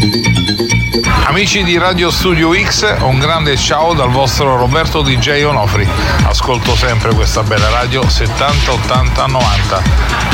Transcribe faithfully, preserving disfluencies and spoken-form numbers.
Amici di Radio Studio X, un grande ciao dal vostro Roberto D J Onofri. Ascolto sempre questa bella radio settanta ottanta novanta.